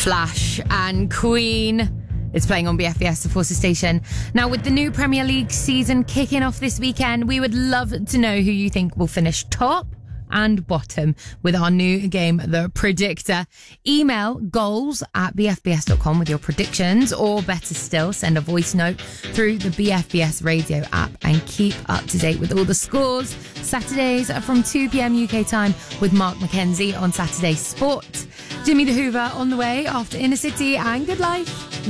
Flash and Queen. It's playing on BFBS, the Forces station. Now, with the new Premier League season kicking off this weekend, we would love to know who you think will finish top and bottom with our new game, The Predictor. Email goals@bfbs.com with your predictions, or better still, send a voice note through the BFBS radio app and keep up to date with all the scores. Saturdays from 2 p.m. UK time with Mark McKenzie on Saturday Sport. Jimmy the Hoover on the way after Inner City and Good Life.